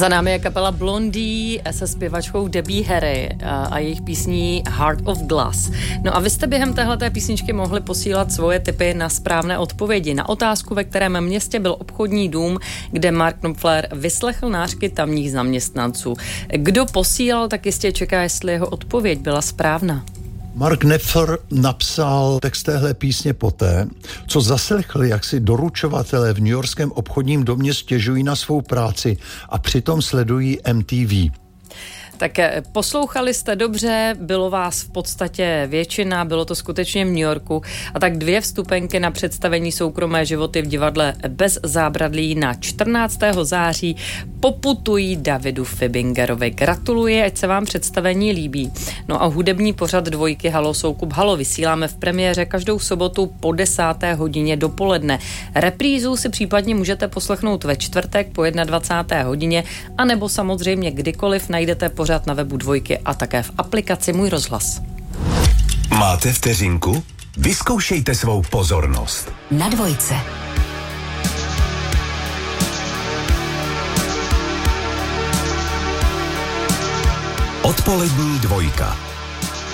Za námi je kapela Blondie se zpěvačkou Debbie Harry a jejich písní Heart of Glass. No a vy jste během téhleté písničky mohli posílat svoje tipy na správné odpovědi na otázku, ve kterém městě byl obchodní dům, kde Mark Knopfler vyslechl nářky tamních zaměstnanců. Kdo posílal, tak jistě čeká, jestli jeho odpověď byla správná. Mark Knopfler napsal text téhle písně poté, co zaslechl, jak si doručovatelé v newyorském obchodním domě stěžují na svou práci a přitom sledují MTV. Tak poslouchali jste dobře, bylo vás v podstatě většina, bylo to skutečně v New Yorku. A tak 2 vstupenky na představení Soukromé životy v divadle Bez zábradlí na 14. září poputují Davidu Fibingerovi. Gratuluji, ať se vám představení líbí. No a hudební pořad dvojky Halo Soukup Halo vysíláme v premiéře každou sobotu po 10. hodině dopoledne. Reprízu si případně můžete poslechnout ve čtvrtek po 21. hodině, anebo samozřejmě kdykoliv najdete pořad na webu dvojky a také v aplikaci Můj rozhlas. Máte vteřinku? Vyzkoušejte svou pozornost. Na dvojce. Odpolední dvojka.